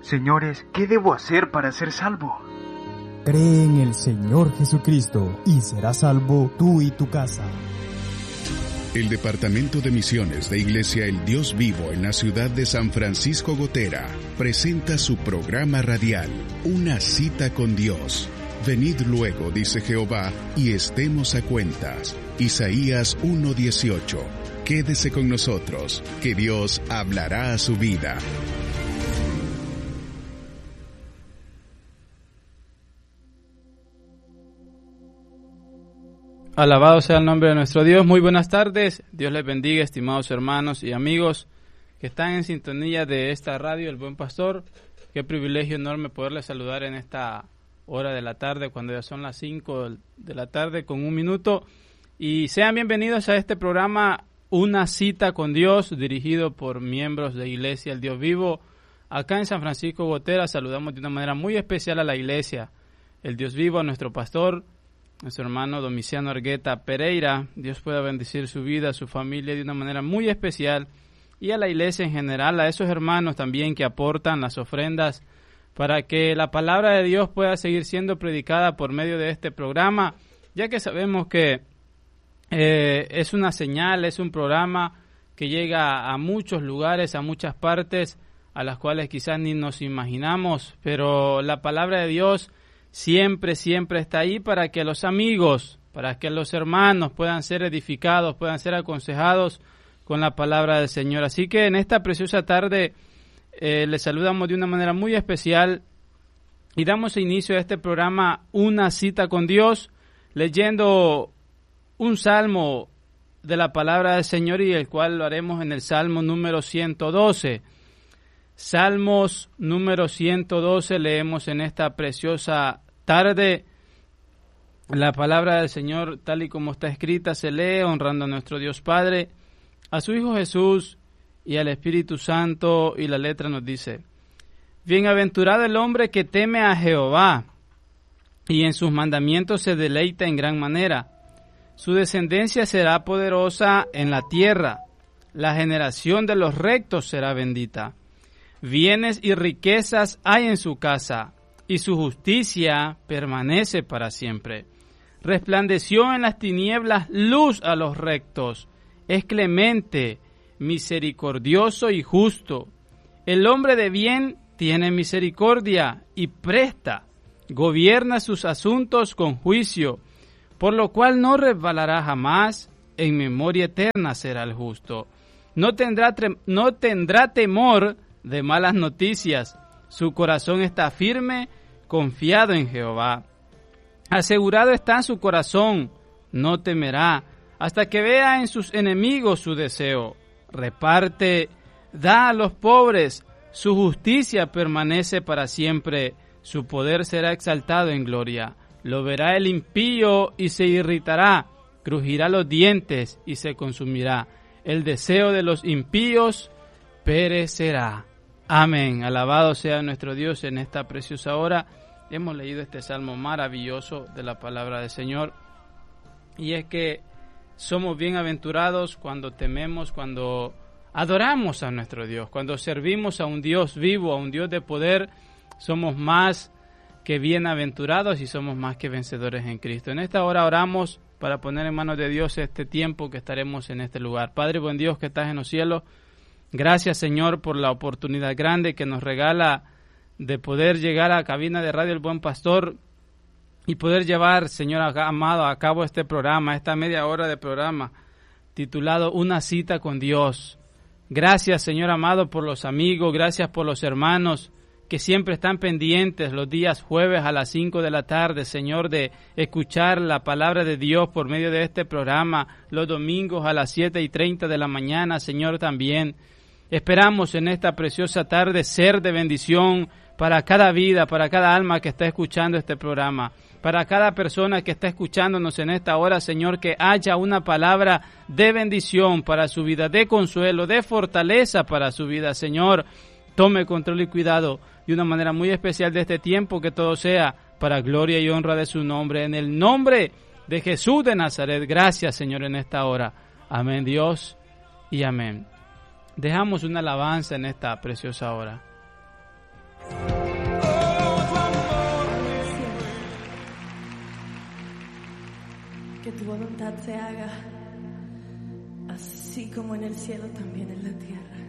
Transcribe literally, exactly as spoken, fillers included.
Señores, ¿qué debo hacer para ser salvo? Cree en el Señor Jesucristo y serás salvo tú y tu casa. El Departamento de Misiones de Iglesia El Dios Vivo en la ciudad de San Francisco Gotera presenta su programa radial, Una Cita con Dios. Venid luego, dice Jehová, y estemos a cuentas. Isaías uno dieciocho. Quédese con nosotros, que Dios hablará a su vida. Alabado sea el nombre de nuestro Dios. Muy buenas tardes. Dios les bendiga, estimados hermanos y amigos que están en sintonía de esta radio, El Buen Pastor. Qué privilegio enorme poderles saludar en esta hora de la tarde, cuando ya son las cinco de la tarde con un minuto. Y sean bienvenidos a este programa, Una Cita con Dios, dirigido por miembros de Iglesia El Dios Vivo. Acá en San Francisco Gotera saludamos de una manera muy especial a la Iglesia El Dios Vivo, a nuestro pastor, nuestro hermano Domiciano Argueta Pereira. Dios pueda bendecir su vida, su familia de una manera muy especial, y a la iglesia en general, a esos hermanos también que aportan las ofrendas para que la palabra de Dios pueda seguir siendo predicada por medio de este programa, ya que sabemos que eh, es una señal, es un programa que llega a muchos lugares, a muchas partes, a las cuales quizás ni nos imaginamos, pero la palabra de Dios siempre, siempre está ahí para que los amigos, para que los hermanos puedan ser edificados, puedan ser aconsejados con la palabra del Señor. Así que en esta preciosa tarde eh, les saludamos de una manera muy especial y damos inicio a este programa, Una Cita con Dios, leyendo un salmo de la palabra del Señor, y el cual lo haremos en el Salmo número ciento doce. Salmos número ciento doce, leemos en esta preciosa tarde. La palabra del Señor, tal y como está escrita, se lee honrando a nuestro Dios Padre, a su Hijo Jesús y al Espíritu Santo, y la letra nos dice: Bienaventurado el hombre que teme a Jehová, y en sus mandamientos se deleita en gran manera. Su descendencia será poderosa en la tierra, la generación de los rectos será bendita. Bienes y riquezas hay en su casa, y su justicia permanece para siempre. Resplandeció en las tinieblas luz a los rectos. Es clemente, misericordioso y justo. El hombre de bien tiene misericordia y presta. Gobierna sus asuntos con juicio, por lo cual no resbalará jamás. En memoria eterna será el justo. No tendrá, no tendrá temor de malas noticias. Su corazón está firme, confiado en Jehová. Asegurado está su corazón, no temerá, hasta que vea en sus enemigos su deseo. Reparte, da a los pobres, su justicia permanece para siempre, su poder será exaltado en gloria. Lo verá el impío y se irritará, crujirá los dientes y se consumirá. El deseo de los impíos perecerá. Amén. Alabado sea nuestro Dios en esta preciosa hora. Hemos leído este salmo maravilloso de la palabra del Señor. Y es que somos bienaventurados cuando tememos, cuando adoramos a nuestro Dios, cuando servimos a un Dios vivo, a un Dios de poder. Somos más que bienaventurados y somos más que vencedores en Cristo. En esta hora oramos para poner en manos de Dios este tiempo que estaremos en este lugar. Padre buen Dios que estás en los cielos, gracias, Señor, por la oportunidad grande que nos regala de poder llegar a la cabina de Radio El Buen Pastor y poder llevar, Señor amado, a cabo este programa, esta media hora de programa titulado Una Cita con Dios. Gracias, Señor amado, por los amigos, gracias por los hermanos que siempre están pendientes los días jueves a las cinco de la tarde, Señor, de escuchar la palabra de Dios por medio de este programa, los domingos a las siete y treinta de la mañana, Señor, también. Esperamos en esta preciosa tarde ser de bendición para cada vida, para cada alma que está escuchando este programa, para cada persona que está escuchándonos en esta hora, Señor, que haya una palabra de bendición para su vida, de consuelo, de fortaleza para su vida, Señor. Tome control y cuidado de una manera muy especial de este tiempo, que todo sea para gloria y honra de su nombre. En el nombre de Jesús de Nazaret, gracias, Señor, en esta hora. Amén, Dios, y amén. Dejamos una alabanza en esta preciosa hora. que tu voluntad se haga, así como en el cielo, también en la tierra.